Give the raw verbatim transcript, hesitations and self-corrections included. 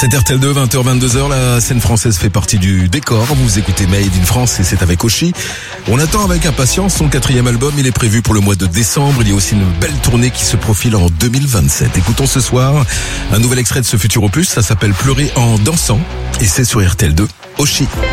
C'est R T L deux, vingt heures vingt-deux heures, la scène française fait partie du décor. Vous écoutez Made in France et c'est avec Oshi. On attend avec impatience son quatrième album, il est prévu pour le mois de décembre. Il y a aussi une belle tournée qui se profile en deux mille vingt-sept. Écoutons ce soir un nouvel extrait de ce futur opus, ça s'appelle Pleurer en dansant et c'est sur R T L deux, Oshi.